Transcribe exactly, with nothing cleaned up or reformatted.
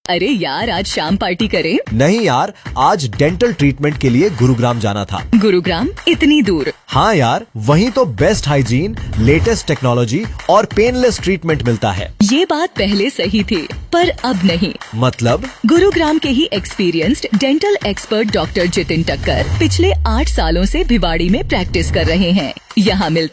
अरे यार, आज शाम पार्टी करें? नहीं यार, आज डेंटल ट्रीटमेंट के लिए गुरुग्राम जाना था। गुरुग्राम? इतनी दूर? हाँ यार, वहीं तो बेस्ट हाइजीन, लेटेस्ट टेक्नोलॉजी और पेनलेस ट्रीटमेंट मिलता है। ये बात पहले सही थी, पर अब नहीं। मतलब? गुरुग्राम के ही experienced dental expert doctor Jitin टक्कर पिछले आठ सालों से भिवाड़ी में प्रैक्टिस कर रहे हैं। यहाँ मिलता